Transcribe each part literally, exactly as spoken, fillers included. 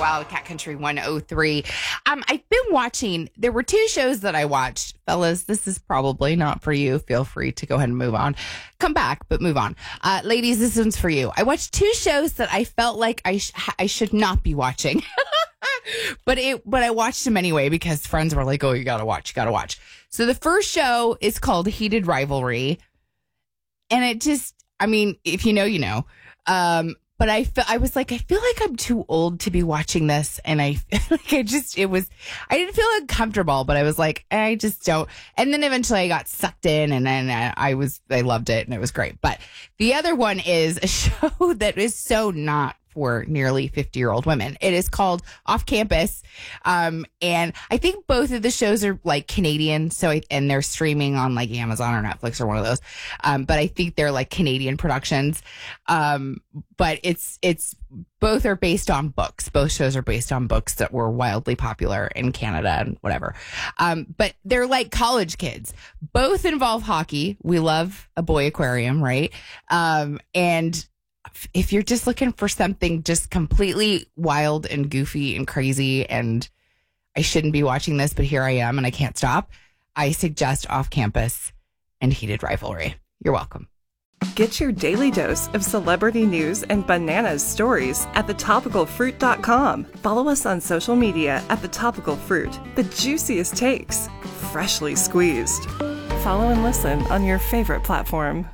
Wild, Cat Country one oh three. Um, I've been watching, there were two shows that I watched. Fellas, this is probably not for you. Feel free to go ahead and move on. Come back, but move on. Uh, ladies, this one's for you. I watched two shows that I felt like I, sh- I should not be watching. but it, but I watched them anyway because friends were like, oh, you gotta watch, you gotta watch. So the first show is called Heated Rivalry. And it just, I mean, if you know, you know. Um, But I feel, I was like, I feel like I'm too old to be watching this. And I feel like I just, it was, I didn't feel uncomfortable, but I was like, I just don't. And then eventually I got sucked in and then I, I was, I loved it and it was great. But the other one is a show that is so not for nearly fifty year old women. It is called Off Campus. Um, and I think both of the shows are like Canadian. So, I, and they're streaming on like Amazon or Netflix or one of those. Um, but I think they're like Canadian productions. Um, but it's, it's, both are based on books. Both shows are based on books that were wildly popular in Canada and whatever. Um, but they're like college kids. Both involve hockey. We love a boy aquarium, right? Um, and if you're just looking for something just completely wild and goofy and crazy, and I shouldn't be watching this, but here I am and I can't stop, I suggest Off Campus and Heated Rivalry. You're welcome. Get your daily dose of celebrity news and bananas stories at the topical fruit dot com. Follow us on social media at The Topical Fruit. The juiciest takes, freshly squeezed. Follow and listen on your favorite platform.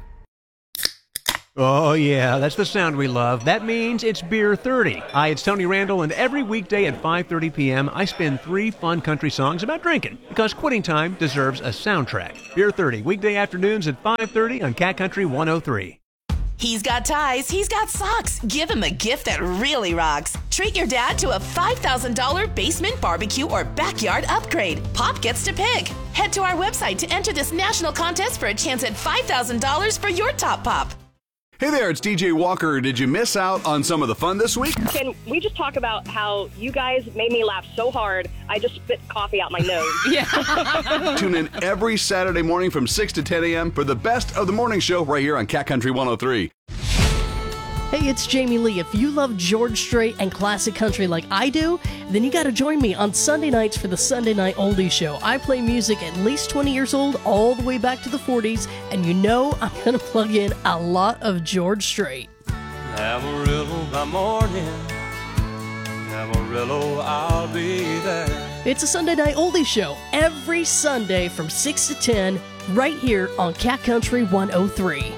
Oh, yeah, that's the sound we love. That means it's Beer thirty. Hi, it's Tony Randall, and every weekday at five thirty p.m., I spin three fun country songs about drinking, because quitting time deserves a soundtrack. Beer thirty, weekday afternoons at five thirty on Cat Country one oh three. He's got ties, he's got socks. Give him a gift that really rocks. Treat your dad to a five thousand dollars basement barbecue or backyard upgrade. Pop gets to pick. Head to our website to enter this national contest for a chance at five thousand dollars for your top pop. Hey there, it's D J Walker. Did you miss out on some of the fun this week? Can we just talk about how you guys made me laugh so hard, I just spit coffee out my nose? Yeah. Tune in every Saturday morning from six to ten a.m. for the best of the morning show right here on Cat Country one oh three. Hey, it's Jamie Lee. If you love George Strait and classic country like I do, then you got to join me on Sunday nights for the Sunday Night Oldies Show. I play music at least twenty years old, all the way back to the forties, and you know I'm going to plug in a lot of George Strait. Amarillo by morning, Amarillo, I'll be there. It's a Sunday Night Oldies Show every Sunday from six to ten right here on Cat Country one oh three.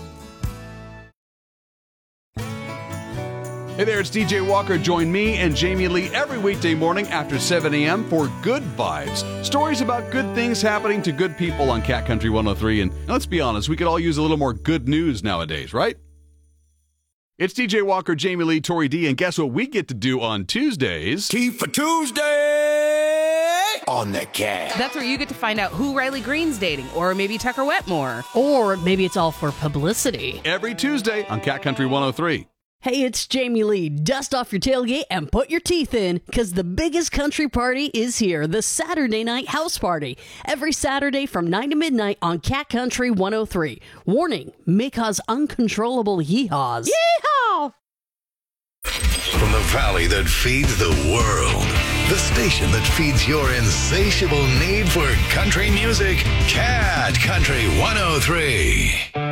Hey there, it's D J Walker. Join me and Jamie Lee every weekday morning after seven a.m. for Good Vibes. Stories about good things happening to good people on Cat Country one oh three. And let's be honest, we could all use a little more good news nowadays, right? It's D J Walker, Jamie Lee, Tori D, and guess what we get to do on Tuesdays? Tea for Tuesday on the Cat. That's where you get to find out who Riley Green's dating, or maybe Tucker Wetmore. Or maybe it's all for publicity. Every Tuesday on Cat Country one oh three. Hey, it's Jamie Lee. Dust off your tailgate and put your teeth in, because the biggest country party is here, the Saturday Night House Party. Every Saturday from nine to midnight on Cat Country one oh three. Warning, may cause uncontrollable yeehaws. Yeehaw! From the valley that feeds the world, the station that feeds your insatiable need for country music, Cat Country one oh three.